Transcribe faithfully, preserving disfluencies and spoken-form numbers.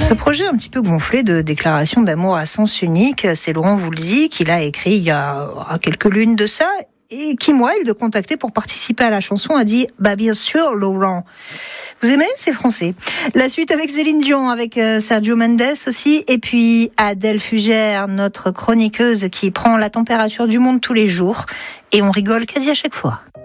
Ce projet un petit peu gonflé de déclaration d'amour à sens unique, c'est Laurent Voulzy qui l'a écrit il y a quelques lunes de ça, et qui, moi, il de contacter pour participer à la chanson, a dit « Bah bien sûr, Laurent ». Vous aimez? C'est français. La suite avec Céline Dion, avec Sergio Mendes aussi, et puis Adèle Fugère, notre chroniqueuse qui prend la température du monde tous les jours, et on rigole quasi à chaque fois.